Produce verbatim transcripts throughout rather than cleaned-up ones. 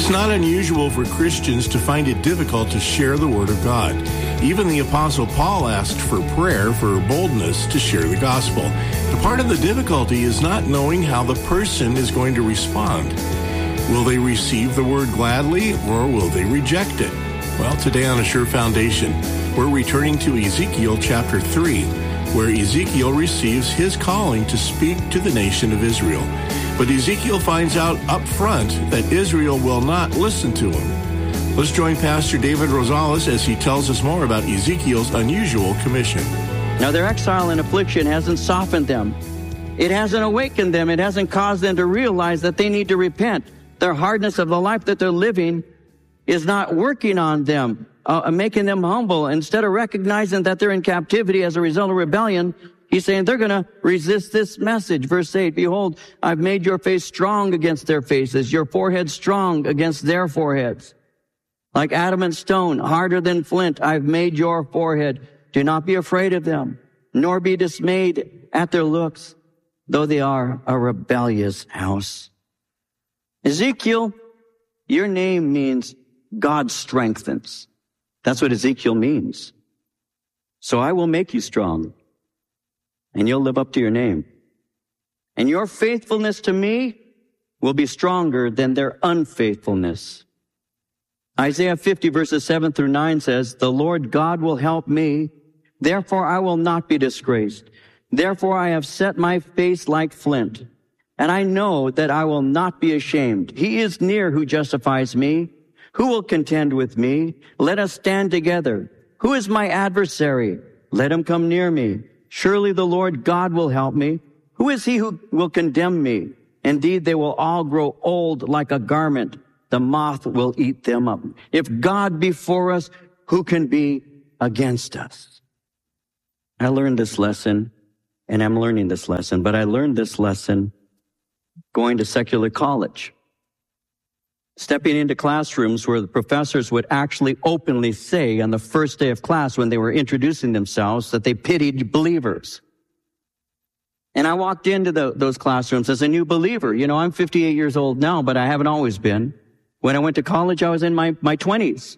It's not unusual for Christians to find it difficult to share the Word of God. Even the Apostle Paul asked for prayer for boldness to share the gospel. The part of the difficulty is not knowing how the person is going to respond. Will they receive the Word gladly, or will they reject it? Well, today on A Sure Foundation, we're returning to Ezekiel chapter three, where Ezekiel receives his calling to speak to the nation of Israel. But Ezekiel finds out up front that Israel will not listen to him. Let's join Pastor David Rosales as he tells us more about Ezekiel's unusual commission. Now, their exile and affliction hasn't softened them. It hasn't awakened them. It hasn't caused them to realize that they need to repent. Their hardness of the life that they're living is not working on them, uh, making them humble. Instead of recognizing that they're in captivity as a result of rebellion, he's saying they're going to resist this message. Verse eight, behold, I've made your face strong against their faces, your forehead strong against their foreheads. Like adamant stone, harder than flint, I've made your forehead. Do not be afraid of them, nor be dismayed at their looks, though they are a rebellious house. Ezekiel, your name means God strengthens. That's what Ezekiel means. So I will make you strong, and you'll live up to your name. And your faithfulness to me will be stronger than their unfaithfulness. Isaiah fifty verses seven through nine says, the Lord God will help me, therefore I will not be disgraced. Therefore I have set my face like flint, and I know that I will not be ashamed. He is near who justifies me. Who will contend with me? Let us stand together. Who is my adversary? Let him come near me. Surely the Lord God will help me. Who is he who will condemn me? Indeed, they will all grow old like a garment. The moth will eat them up. If God be for us, who can be against us? I learned this lesson, and I'm learning this lesson, but I learned this lesson going to secular college. Stepping into classrooms where the professors would actually openly say on the first day of class when they were introducing themselves that they pitied believers. And I walked into the, those classrooms as a new believer. You know, I'm fifty-eight years old now, but I haven't always been. When I went to college, I was in my, my twenties.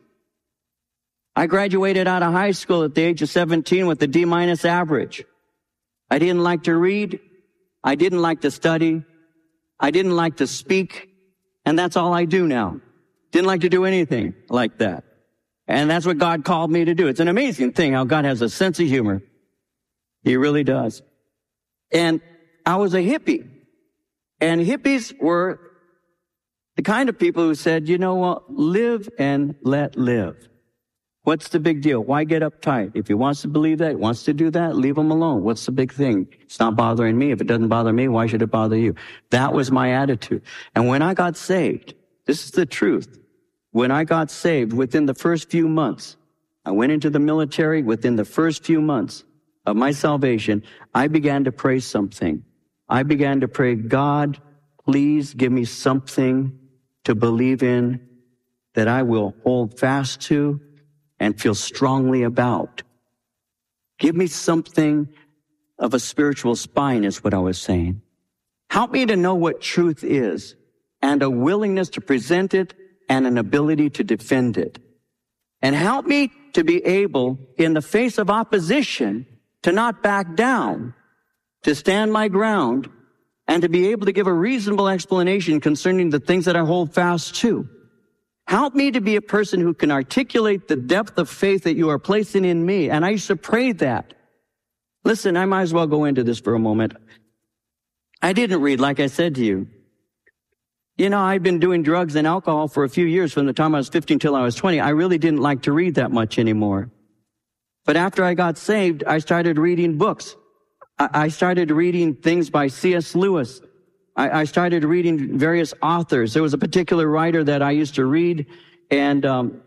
I graduated out of high school at the age of seventeen with a D minus average. I didn't like to read. I didn't like to study. I didn't like to speak. And that's all I do now. Didn't like to do anything like that. And that's what God called me to do. It's an amazing thing how God has a sense of humor. He really does. And I was a hippie. And hippies were the kind of people who said, you know what, live and let live. What's the big deal? Why get uptight? If he wants to believe that, he wants to do that, leave him alone. What's the big thing? It's not bothering me. If it doesn't bother me, why should it bother you? That was my attitude. And when I got saved, this is the truth. When I got saved, within the first few months, I went into the military. Within the first few months of my salvation, I began to pray something. I began to pray, God, please give me something to believe in that I will hold fast to and feel strongly about. Give me something of a spiritual spine is what I was saying. Help me to know what truth is and a willingness to present it and an ability to defend it. And help me to be able, in the face of opposition, to not back down, to stand my ground, and to be able to give a reasonable explanation concerning the things that I hold fast to. Help me to be a person who can articulate the depth of faith that you are placing in me. And I used to pray that. Listen, I might as well go into this for a moment. I didn't read, like I said to you. You know, I'd been doing drugs and alcohol for a few years from the time I was fifteen till I was twenty. I really didn't like to read that much anymore. But after I got saved, I started reading books. I started reading things by C S Lewis. I started reading various authors. There was a particular writer that I used to read, and um,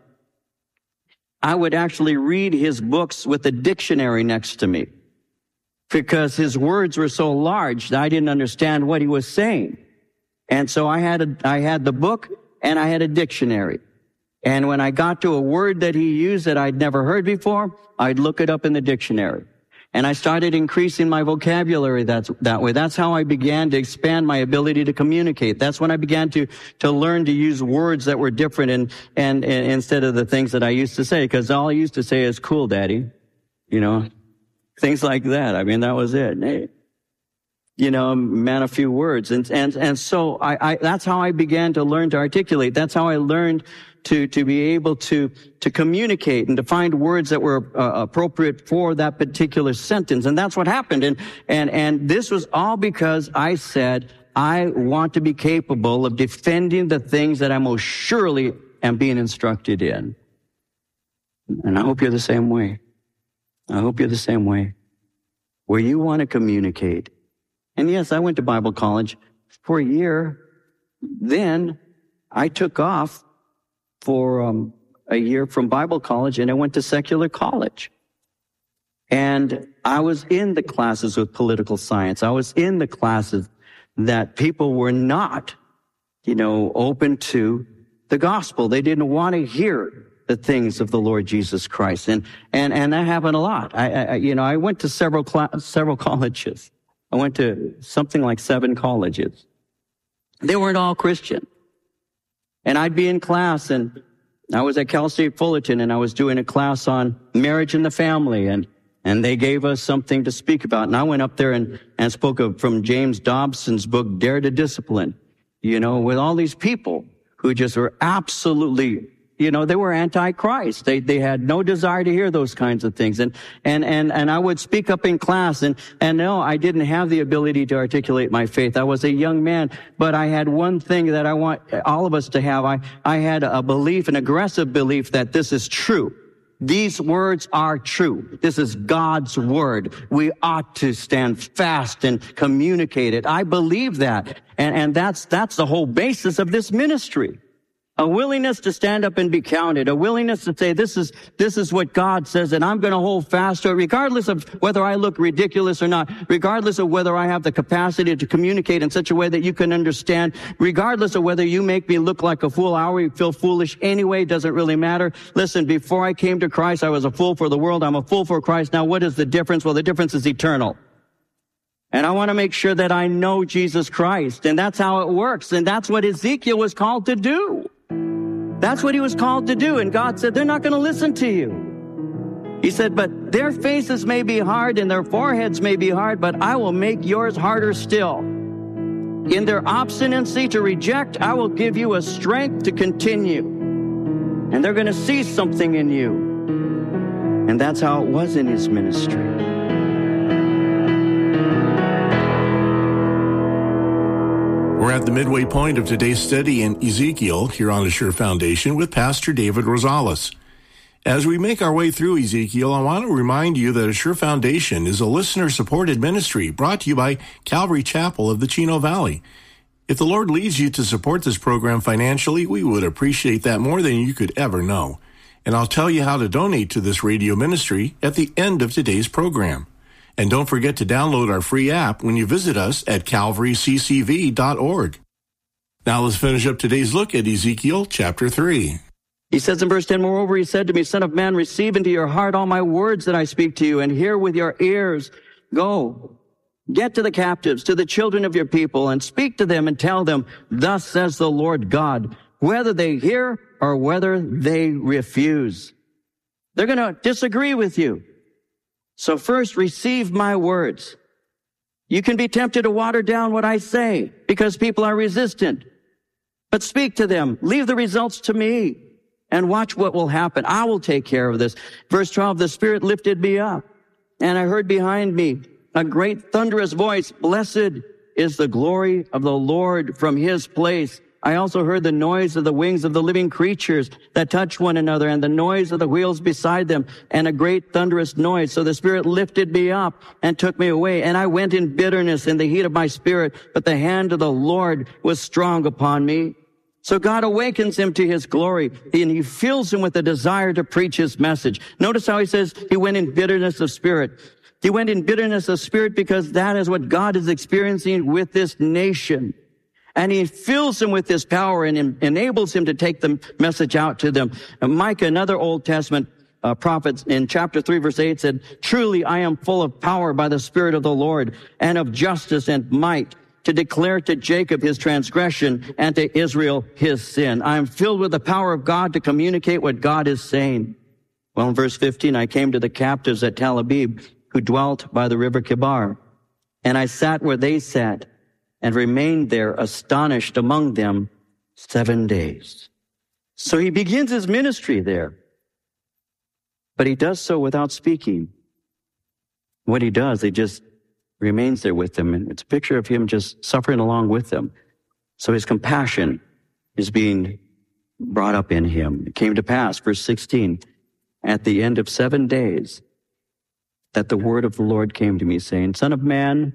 I would actually read his books with a dictionary next to me because his words were so large that I didn't understand what he was saying. And so I had a, I had the book and I had a dictionary. And when I got to a word that he used that I'd never heard before, I'd look it up in the dictionary. And I started increasing my vocabulary that's, that way. That's how I began to expand my ability to communicate. That's when I began to, to learn to use words that were different and, and, and instead of the things that I used to say. Because all I used to say is, cool, Daddy. You know, things like that. I mean, that was it. Hey, you know, man, a few words. And, and, and so I, I, that's how I began to learn to articulate. That's how I learned to, to be able to, to communicate and to find words that were uh, appropriate for that particular sentence. And that's what happened. And, and, and this was all because I said, I want to be capable of defending the things that I most surely am being instructed in. And I hope you're the same way. I hope you're the same way. Where you want to communicate. And yes, I went to Bible college for a year. Then I took off for um, a year from Bible college, and I went to secular college. And I was in the classes with political science. I was in the classes that people were not, you know, open to the gospel. They didn't want to hear the things of the Lord Jesus Christ. And, and, and that happened a lot. I, I you know, I went to several class, several colleges. I went to something like seven colleges. They weren't all Christian. And I'd be in class, and I was at Cal State Fullerton, and I was doing a class on marriage and the family, and, and they gave us something to speak about. And I went up there and, and spoke of, from James Dobson's book, Dare to Discipline, you know, with all these people who just were absolutely, you know, they were anti-Christ. They, they had no desire to hear those kinds of things. And, and, and, and I would speak up in class, and, and no, I didn't have the ability to articulate my faith. I was a young man, but I had one thing that I want all of us to have. I, I had a belief, an aggressive belief that this is true. These words are true. This is God's word. We ought to stand fast and communicate it. I believe that. And, and that's, that's the whole basis of this ministry. A willingness to stand up and be counted. A willingness to say, this is, this is what God says, and I'm going to hold fast to it, regardless of whether I look ridiculous or not, regardless of whether I have the capacity to communicate in such a way that you can understand, regardless of whether you make me look like a fool. I already feel foolish anyway. Doesn't really matter. Listen, before I came to Christ, I was a fool for the world. I'm a fool for Christ. Now, what is the difference? Well, the difference is eternal. And I want to make sure that I know Jesus Christ. And that's how it works. And that's what Ezekiel was called to do. That's what he was called to do. And God said, they're not going to listen to you. He said, but their faces may be hard and their foreheads may be hard, but I will make yours harder still. In their obstinacy to reject, I will give you a strength to continue. And they're going to see something in you. And that's how it was in his ministry. We're at the midway point of today's study in Ezekiel here on Assure Foundation with Pastor David Rosales. As we make our way through Ezekiel, I want to remind you that Assure Foundation is a listener-supported ministry brought to you by Calvary Chapel of the Chino Valley. If the Lord leads you to support this program financially, we would appreciate that more than you could ever know. And I'll tell you how to donate to this radio ministry at the end of today's program. And don't forget to download our free app when you visit us at calvary c c v dot org. Now let's finish up today's look at Ezekiel chapter three. He says in verse ten, moreover, he said to me, Son of man, receive into your heart all my words that I speak to you, and hear with your ears. Go, get to the captives, to the children of your people, and speak to them and tell them, thus says the Lord God, whether they hear or whether they refuse. They're going to disagree with you. So first, receive my words. You can be tempted to water down what I say because people are resistant. But speak to them. Leave the results to me and watch what will happen. I will take care of this. Verse twelve, the Spirit lifted me up, and I heard behind me a great thunderous voice. Blessed is the glory of the Lord from his place. I also heard the noise of the wings of the living creatures that touched one another, and the noise of the wheels beside them, and a great thunderous noise. So the Spirit lifted me up and took me away, and I went in bitterness in the heat of my spirit, but the hand of the Lord was strong upon me. So God awakens him to his glory, and he fills him with a desire to preach his message. Notice how he says he went in bitterness of spirit. He went in bitterness of spirit because that is what God is experiencing with this nation. And he fills them with his power and enables him to take the message out to them. And Micah, another Old Testament uh, prophet in chapter three, verse eight said, "Truly I am full of power by the Spirit of the Lord, and of justice and might, to declare to Jacob his transgression and to Israel his sin." I am filled with the power of God to communicate what God is saying. Well, in verse fifteen, I came to the captives at Tel Abib, who dwelt by the river Kibar, and I sat where they sat, and remained there astonished among them seven days. So he begins his ministry there, but he does so without speaking. What he does, he just remains there with them, and it's a picture of him just suffering along with them. So his compassion is being brought up in him. It came to pass, verse sixteen, at the end of seven days, that the word of the Lord came to me, saying, "Son of man,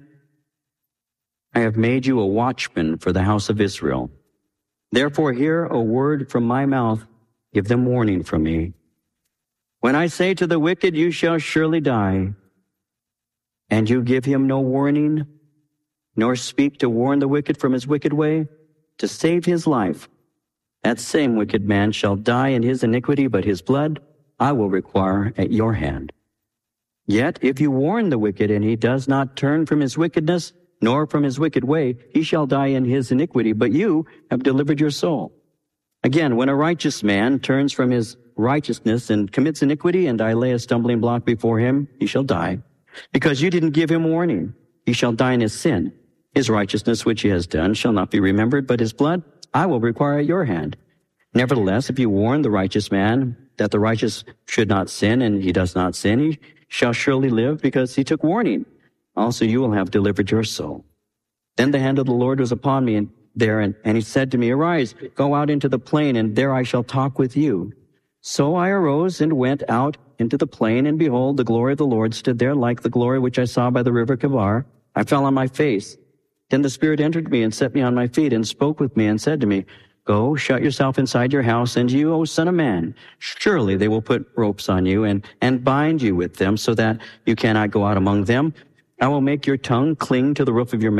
I have made you a watchman for the house of Israel. Therefore hear a word from my mouth, give them warning from me. When I say to the wicked, you shall surely die, and you give him no warning, nor speak to warn the wicked from his wicked way, to save his life, that same wicked man shall die in his iniquity, but his blood I will require at your hand. Yet if you warn the wicked, and he does not turn from his wickedness, nor from his wicked way, he shall die in his iniquity, but you have delivered your soul. Again, when a righteous man turns from his righteousness and commits iniquity, and I lay a stumbling block before him, he shall die. Because you didn't give him warning, he shall die in his sin. His righteousness which he has done shall not be remembered, but his blood I will require at your hand. Nevertheless, if you warn the righteous man that the righteous should not sin, and he does not sin, he shall surely live, because he took warning. Also you will have delivered your soul." Then the hand of the Lord was upon me and there, and, and he said to me, "Arise, go out into the plain, and there I shall talk with you." So I arose and went out into the plain, and behold, the glory of the Lord stood there like the glory which I saw by the river Kibar. I fell on my face. Then the Spirit entered me and set me on my feet and spoke with me and said to me, "Go, shut yourself inside your house, and you, O son of man, surely they will put ropes on you and, and bind you with them so that you cannot go out among them. I will make your tongue cling to the roof of your mouth.